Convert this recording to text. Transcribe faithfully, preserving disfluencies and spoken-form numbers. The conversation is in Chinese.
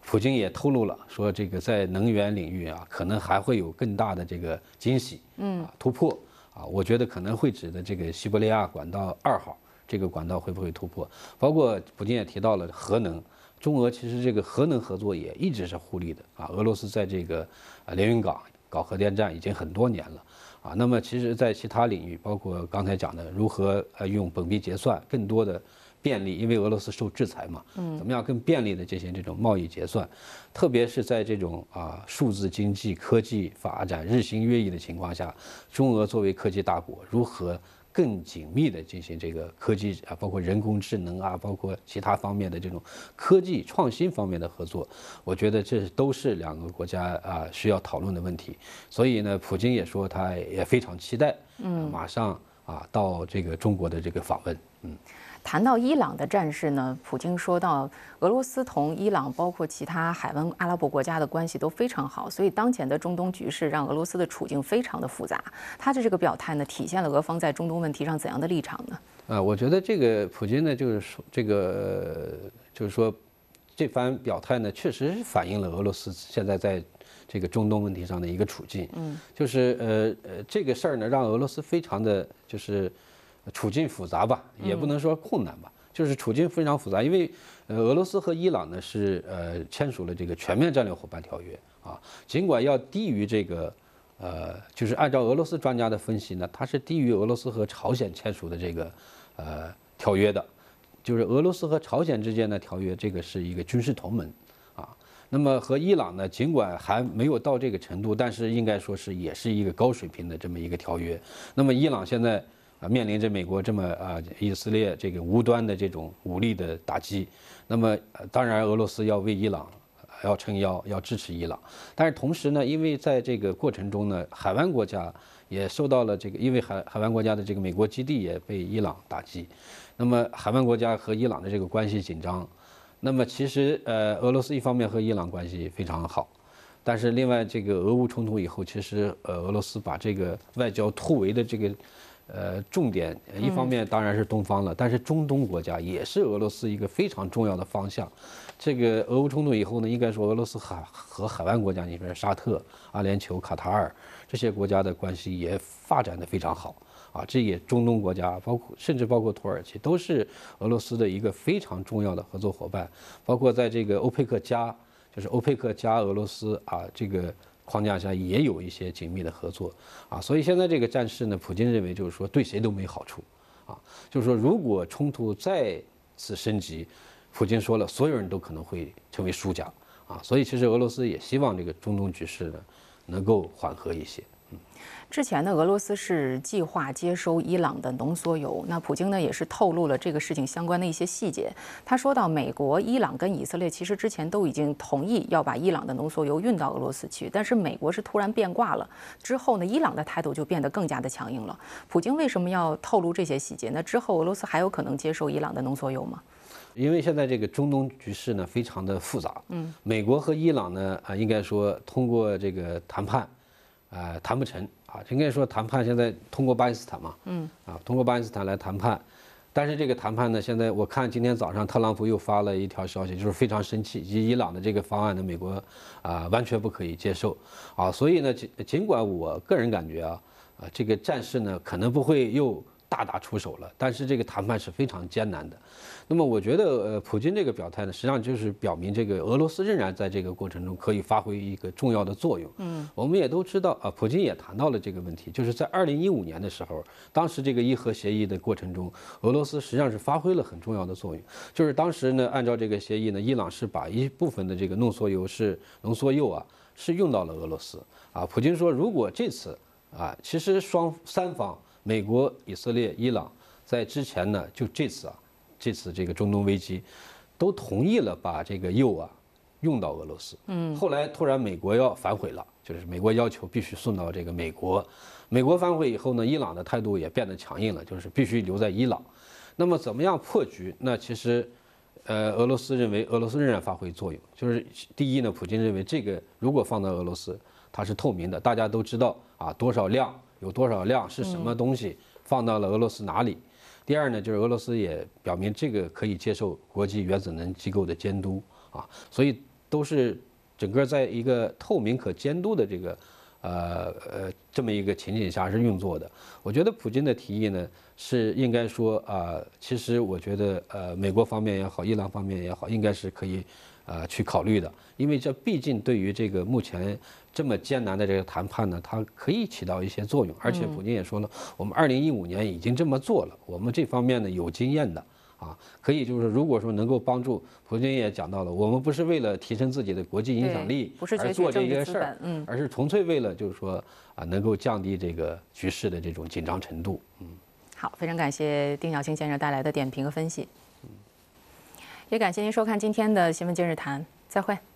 普京也透露了，说这个在能源领域啊，可能还会有更大的这个惊喜，嗯，啊、突破啊，我觉得可能会指的这个西伯利亚管道二号这个管道会不会突破？包括普京也提到了核能，中俄其实这个核能合作也一直是互利的啊。俄罗斯在这个啊连云港搞核电站已经很多年了啊。那么其实，在其他领域，包括刚才讲的如何呃用本币结算，更多的便利，因为俄罗斯受制裁嘛，嗯，怎么样更便利的进行这种贸易结算，特别是在这种啊数字经济科技发展日新月异的情况下，中俄作为科技大国，如何更紧密的进行这个科技啊，包括人工智能啊，包括其他方面的这种科技创新方面的合作，我觉得这都是两个国家啊需要讨论的问题。所以呢，普京也说他也非常期待，嗯，马上啊到这个中国的这个访问，嗯。 谈到伊朗的战事呢，普京说到，俄罗斯同伊朗包括其他海湾阿拉伯国家的关系都非常好，所以当前的中东局势让俄罗斯的处境非常的复杂。他的这个表态呢，体现了俄方在中东问题上怎样的立场呢？ 啊，我觉得这个普京呢，就是说这个就是说，这番表态呢，确实反映了俄罗斯现在在这个中东问题上的一个处境。嗯，就是呃呃这个事儿呢，让俄罗斯非常的就是。处境复杂吧，也不能说困难吧，就是处境非常复杂。因为呃，俄罗斯和伊朗呢是呃签署了这个全面战略伙伴条约啊，尽管要低于这个呃，就是按照俄罗斯专家的分析呢，它是低于俄罗斯和朝鲜签署的这个呃条约的，就是俄罗斯和朝鲜之间的条约，这个是一个军事同盟啊。那么和伊朗呢，尽管还没有到这个程度，但是应该说是也是一个高水平的这么一个条约。那么伊朗现在。啊，面临着美国这么啊以色列这个无端的这种武力的打击，那么当然俄罗斯要为伊朗要撑腰，要支持伊朗，但是同时呢，因为在这个过程中呢，海湾国家也受到了这个，因为海海湾国家的这个美国基地也被伊朗打击，那么海湾国家和伊朗的这个关系紧张，那么其实呃俄罗斯一方面和伊朗关系非常好。但是另外，这个俄乌冲突以后，其实呃俄罗斯把这个外交突围的这个。呃，重点一方面当然是东方了，但是中东国家也是俄罗斯一个非常重要的方向。这个俄乌冲突以后呢，应该说俄罗斯海和海湾国家里边，沙特、阿联酋、卡塔尔这些国家的关系也发展的非常好啊。这也中东国家，包括甚至包括土耳其，都是俄罗斯的一个非常重要的合作伙伴。包括在这个欧佩克加，就是欧佩克加俄罗斯啊，这个。框架下也有一些紧密的合作啊，所以现在这个战事呢，普京认为就是说对谁都没好处啊，就是说如果冲突再次升级，普京说了，所有人都可能会成为输家啊，所以其实俄罗斯也希望这个中东局势呢能够缓和一些。嗯， 之前呢，俄罗斯是计划接收伊朗的浓缩铀。那普京呢，也是透露了这个事情相关的一些细节。他说到，美国、伊朗跟以色列其实之前都已经同意要把伊朗的浓缩铀运到俄罗斯去，但是美国是突然变卦了。之后呢，伊朗的态度就变得更加的强硬了。普京为什么要透露这些细节呢？之后俄罗斯还有可能接受伊朗的浓缩铀吗？ 因为现在这个中东局势呢非常的复杂，嗯，美国和伊朗呢啊，应该说通过这个谈判，呃，谈不成啊，应该说谈判现在通过巴基斯坦嘛，嗯，啊，通过巴基斯坦来谈判，但是这个谈判呢，现在我看今天早上特朗普又发了一条消息，就是非常生气，伊朗的这个方案呢，美国啊完全不可以接受啊，所以呢，尽尽管我个人感觉啊，啊，这个战事呢可能不会又大打出手了，但是这个谈判是非常艰难的。那么我觉得，呃，普京这个表态呢，实际上就是表明这个俄罗斯仍然在这个过程中可以发挥一个重要的作用。嗯，我们也都知道啊，普京也谈到了这个问题，就是在二零一五年的时候，当时这个伊核协议的过程中，俄罗斯实际上是发挥了很重要的作用。就是当时呢，按照这个协议呢，伊朗是把一部分的这个浓缩铀是浓缩铀啊，是用到了俄罗斯啊。普京说，如果这次啊，其实双三方，美国、以色列、伊朗在之前呢，就这次啊。这次这个中东危机，都同意了把这个铀啊用到俄罗斯。嗯，后来突然美国要反悔了，就是美国要求必须送到这个美国。美国反悔以后呢，伊朗的态度也变得强硬了，就是必须留在伊朗。那么怎么样破局？那其实，呃，俄罗斯认为俄罗斯仍然发挥作用。就是第一呢，普京认为这个如果放到俄罗斯，它是透明的，大家都知道啊多少量有多少量是什么东西，放到了俄罗斯哪里。第二呢，就是俄罗斯也表明这个可以接受国际原子能机构的监督啊，所以都是整个在一个透明可监督的这个呃呃这么一个情景下是运作的。我觉得普京的提议呢是应该说啊、呃，其实我觉得呃美国方面也好，伊朗方面也好，应该是可以呃去考虑的，因为这毕竟对于这个目前这么艰难的这个谈判呢，它可以起到一些作用。而且普京也说了，我们二零一五年已经这么做了，我们这方面呢有经验的。啊，可以就是如果说能够帮助，普京也讲到了，我们不是为了提升自己的国际影响力而做这些事儿， 嗯， 而是纯粹为了就是说啊，能够降低这个局势的这种紧张程度。嗯， 好，非常感谢丁晓庆先生带来的点评和分析，也感谢您收看今天的新闻今日谈，再会。